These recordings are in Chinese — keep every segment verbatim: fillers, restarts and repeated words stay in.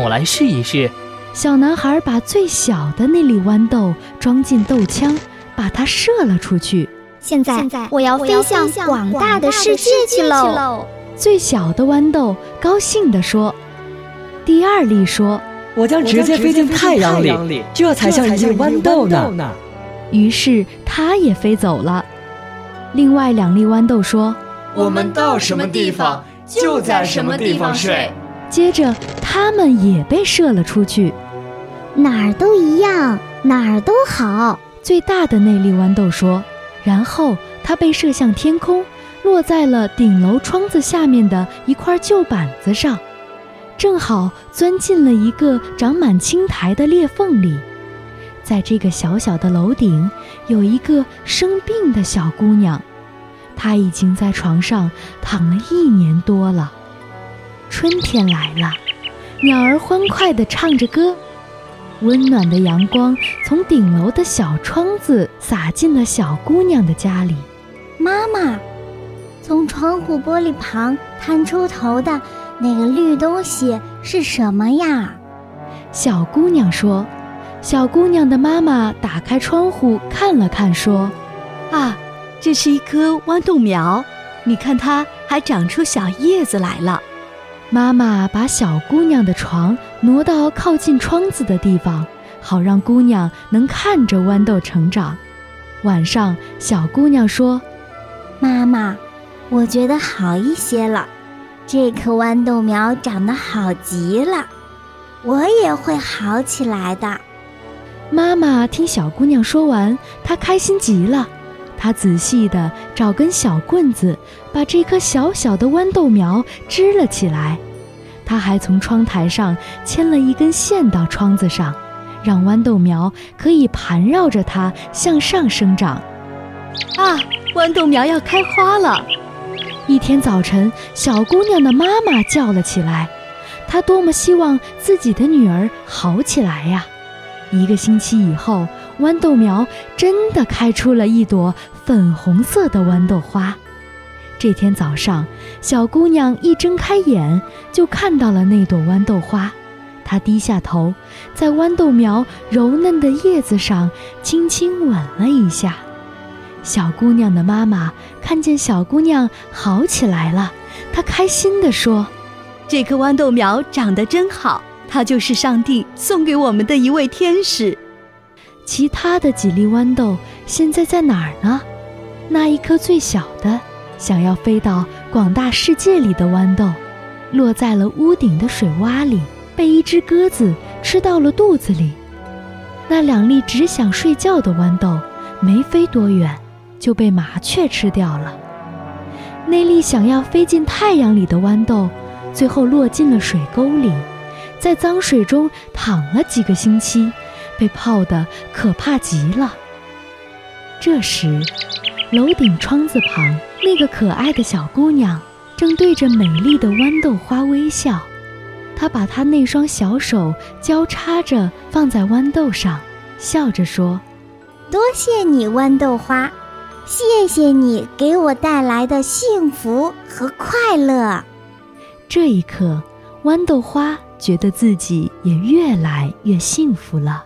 来试一试。 小男孩把最小的那粒豌豆装进豆枪，把它射了出去。 现在我要飞向广大的世界去喽！ 最小的豌豆高兴地说。第二粒说： 我将直接飞进太阳里，这才像一粒豌豆呢。 于是它也飞走了。另外两粒豌豆说： 我们到什么地方就在什么地方睡。 接着它们也被射了出去。 哪儿都一样，哪儿都好。 最大的那粒豌豆说，然后它被射向天空，落在了顶楼窗子下面的一块旧板子上，正好钻进了一个长满青苔的裂缝里。在这个小小的楼顶，有一个生病的小姑娘，她已经在床上躺了一年多了。春天来了，鸟儿欢快地唱着歌，温暖的阳光从顶楼的小窗子洒进了小姑娘的家里。 妈妈，从窗户玻璃旁探出头的那个绿东西是什么呀？ 小姑娘说。小姑娘的妈妈打开窗户看了看，说： 啊，这是一棵豌豆苗，你看它还长出小叶子来了。 妈妈把小姑娘的床挪到靠近窗子的地方，好让姑娘能看着豌豆成长。晚上，小姑娘说： 妈妈，我觉得好一些了，这棵豌豆苗长得好极了，我也会好起来的。 妈妈听小姑娘说完，她开心极了。她仔细地找根小棍子，把这颗小小的豌豆苗支了起来。她还从窗台上牵了一根线到窗子上，让豌豆苗可以盘绕着它向上生长。 啊，豌豆苗要开花了！ 一天早晨，小姑娘的妈妈叫了起来，她多么希望自己的女儿好起来呀！一个星期以后，豌豆苗真的开出了一朵粉红色的豌豆花。这天早上，小姑娘一睁开眼，就看到了那朵豌豆花。她低下头，在豌豆苗柔嫩的叶子上轻轻吻了一下。小姑娘的妈妈看见小姑娘好起来了，她开心地说： 这棵豌豆苗长得真好，它就是上帝送给我们的一位天使。 其他的几粒豌豆现在在哪儿呢？那一颗最小的，想要飞到广大世界里的豌豆，落在了屋顶的水洼里，被一只鸽子吃到了肚子里。那两粒只想睡觉的豌豆，没飞多远，就被麻雀吃掉了。那粒想要飞进太阳里的豌豆，最后落进了水沟里，在脏水中躺了几个星期，被泡得可怕极了。这时，楼顶窗子旁那个可爱的小姑娘正对着美丽的豌豆花微笑，她把她那双小手交叉着放在豌豆上，笑着说： 多谢你，豌豆花，谢谢你给我带来的幸福和快乐。 这一刻，豌豆花觉得自己也越来越幸福了。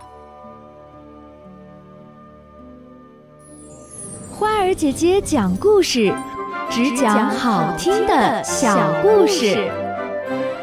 花儿姐姐讲故事，只讲好听的小故事。